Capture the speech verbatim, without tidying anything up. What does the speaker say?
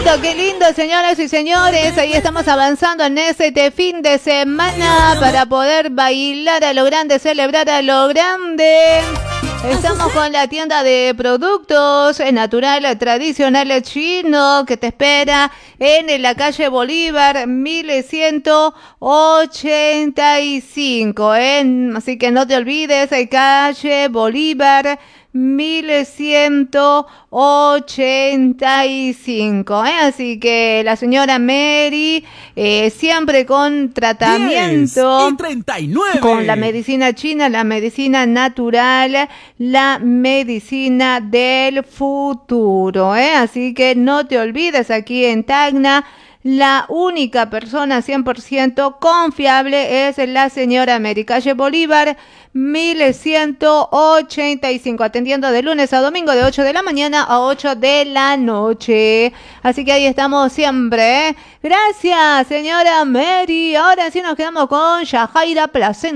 lindo, qué lindo, señoras y señores. Ahí estamos avanzando en este fin de semana para poder bailar a lo grande, celebrar a lo grande. Estamos con la tienda de productos natural, tradicional chino que te espera en la calle Bolívar mil ciento ochenta y cinco. ¿eh? Así que no te olvides, calle Bolívar mil ciento ochenta y cinco, ¿eh? Así que la señora Mary eh, siempre con tratamiento diez y treinta y nueve. Con la medicina china, la medicina natural, la medicina del futuro, ¿eh? Así que no te olvides, aquí en Tacna la única persona cien por ciento confiable es la señora Mary, calle Bolívar mil ciento ochenta y cinco, atendiendo de lunes a domingo de ocho de la mañana a ocho de la noche. Así que ahí estamos siempre, ¿eh? Gracias, señora Mary. Ahora sí nos quedamos con Yajaira Placenta.